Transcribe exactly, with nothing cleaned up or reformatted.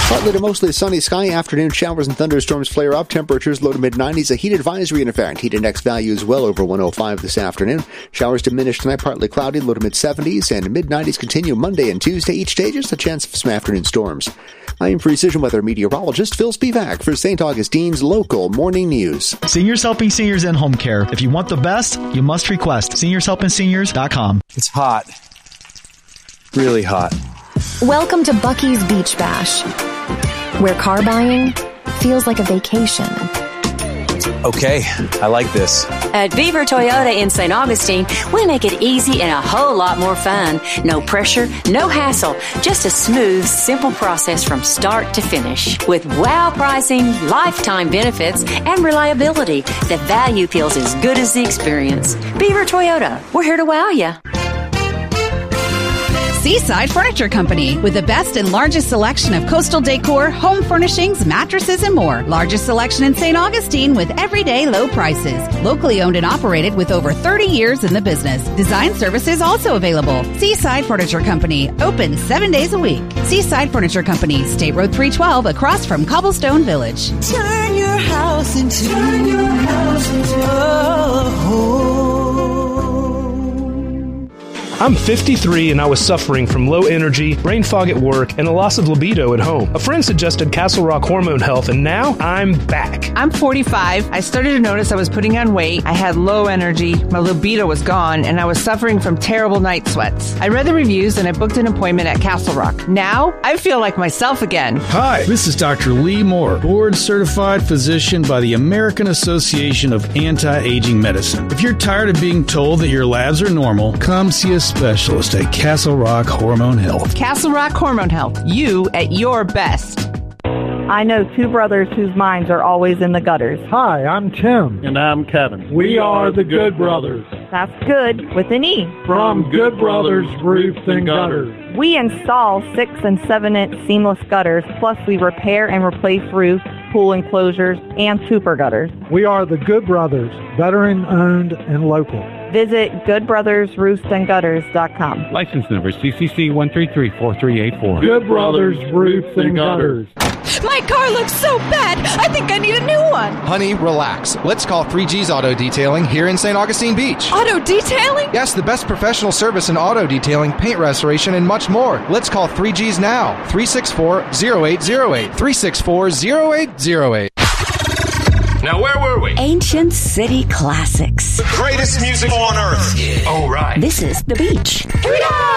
Partly to mostly sunny sky. Afternoon showers and thunderstorms flare up. Temperatures low to mid nineties. A heat advisory in effect. Heat index values well over one oh five this afternoon. Showers diminish tonight. Partly cloudy. Low to mid seventies. And mid nineties continue Monday and Tuesday. Each day just a chance of some afternoon storms. I am Precision Weather meteorologist Phil Spivak for Saint Augustine's local morning news. Seniors Helping Seniors in Home Care. If you want the best, you must request seniors helping seniors dot com. It's hot. Really hot. Welcome to Bucky's Beach Bash, where car buying feels like a vacation. Okay, I like this. At Beaver Toyota in Saint Augustine, we make it easy and a whole lot more fun. No pressure, no hassle, just a smooth, simple process from start to finish. With wow pricing, lifetime benefits, and reliability, the value feels as good as the experience. Beaver Toyota, we're here to wow you. Seaside Furniture Company, with the best and largest selection of coastal decor, home furnishings, mattresses, and more. Largest selection in Saint Augustine with everyday low prices. Locally owned and operated with over thirty years in the business. Design services also available. Seaside Furniture Company, open seven days a week. Seaside Furniture Company, State Road three twelve, across from Cobblestone Village. Turn your house into, turn your house into a home. I'm fifty-three and I was suffering from low energy, brain fog at work, and a loss of libido at home. A friend suggested Castle Rock Hormone Health, and now I'm back. I'm forty-five. I started to notice I was putting on weight. I had low energy, my libido was gone, and I was suffering from terrible night sweats. I read the reviews and I booked an appointment at Castle Rock. Now, I feel like myself again. Hi, this is Doctor Lee Moore, board-certified physician by the American Association of Anti-Aging Medicine. If you're tired of being told that your labs are normal, come see us specialist at Castle Rock Hormone Health. Castle Rock Hormone Health. You at your best. I know two brothers whose minds are always in the gutters. Hi, I'm Tim. And I'm Kevin. We are the Good Brothers. That's good with an E. From Good Brothers Roofs and Gutters. We install six and seven inch seamless gutters, plus we repair and replace roofs, pool enclosures, and super gutters. We are the Good Brothers, veteran owned and local. Visit good brothers roofs and gutters dot com. License number C C C one three three four three eight four. Good Brothers Roofs and Gutters. My car looks so bad, I think I need a new one. Honey, relax. Let's call three G's Auto Detailing here in Saint Augustine Beach. Auto detailing? Yes, the best professional service in auto detailing, paint restoration, and much more. Let's call three G's now. three six four, zero eight zero eight. three six four, zero eight zero eight. Now, where were we? Ancient City Classics. The greatest music on earth. Yeah. Oh, right. This is The Beach. Here we go!